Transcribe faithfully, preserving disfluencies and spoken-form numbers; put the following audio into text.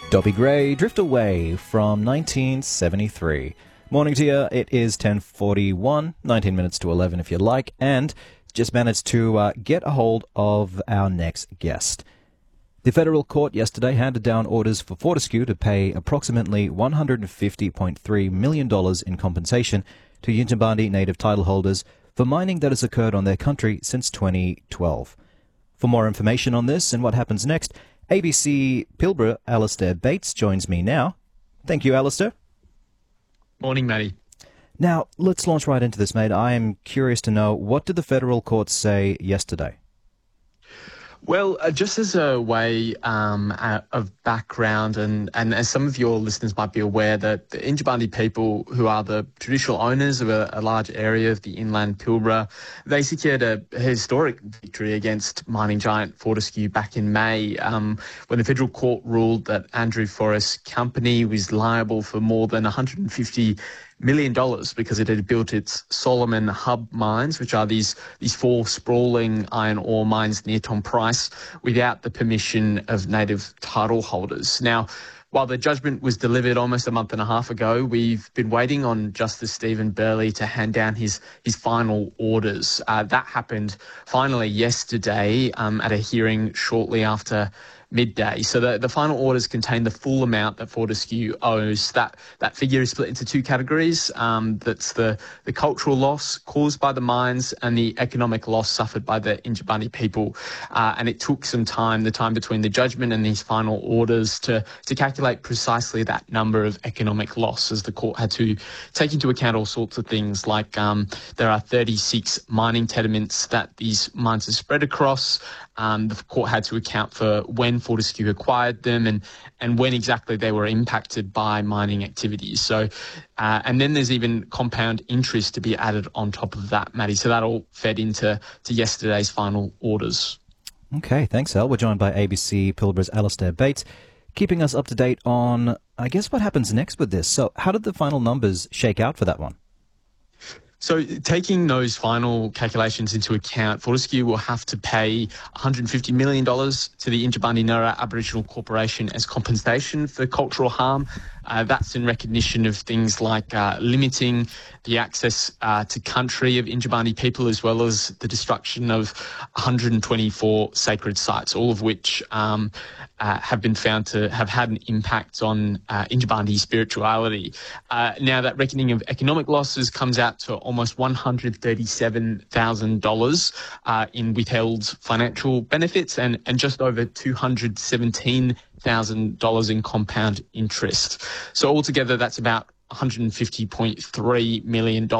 Dobby Gray, Drift Away from nineteen seventy-three. Morning to you. It is ten forty-one, nineteen minutes to eleven if you like, and just managed to uh, get a hold of our next guest. The federal court yesterday handed down orders for Fortescue to pay approximately one hundred fifty point three million dollars in compensation to Yindjibarndi native title holders for mining that has occurred on their country since twenty twelve. For more information on this and what happens next, A B C Pilbara Alastair Bates joins me now. Thank you, Alastair. Morning, Matty. Now, let's launch right into this, mate. I am curious to know, what did the federal court say yesterday? Well, uh, just as a way um, uh, of background, and, and as some of your listeners might be aware, that the Yindjibarndi people, who are the traditional owners of a, a large area of the inland Pilbara, they secured a historic victory against mining giant Fortescue back in May, um, when the federal court ruled that Andrew Forrest Company was liable for more than one hundred fifty million dollars because it had built its Solomon Hub mines, which are these these four sprawling iron ore mines near Tom Price, without the permission of native title holders. Now, while the judgment was delivered almost a month and a half ago, we've been waiting on Justice Stephen Burley to hand down his his final orders. Uh, that happened finally yesterday um, at a hearing shortly after midday. So the, the final orders contain the full amount that Fortescue owes. That that figure is split into two categories. Um, that's the, the cultural loss caused by the mines and the economic loss suffered by the Yindjibarndi people. Uh, and it took some time, the time between the judgment and these final orders, to, to calculate precisely that number of economic loss, as the court had to take into account all sorts of things like um, there are thirty-six mining tenements that these mines are spread across. Um, the court had to account for when Fortescue acquired them and, and when exactly they were impacted by mining activities. So, uh, and then there's even compound interest to be added on top of that, Matty. So that all fed into to yesterday's final orders. Okay, thanks, Al. We're joined by A B C Pilbara's Alastair Bates, keeping us up to date on, I guess, what happens next with this. So how did the final numbers shake out for that one? So taking those final calculations into account, Fortescue will have to pay one hundred fifty million dollars to the Yindjibarndi Nurra Aboriginal Corporation as compensation for cultural harm. Uh, that's in recognition of things like uh, limiting the access uh, to country of Yindjibarndi people, as well as the destruction of one hundred twenty-four sacred sites, all of which um, uh, have been found to have had an impact on uh, Yindjibarndi spirituality. Uh, now, that reckoning of economic losses comes out to almost one hundred thirty-seven thousand dollars uh, in withheld financial benefits and, and just over two hundred seventeen thousand dollars in compound interest. So altogether, that's about one hundred fifty point three million dollars.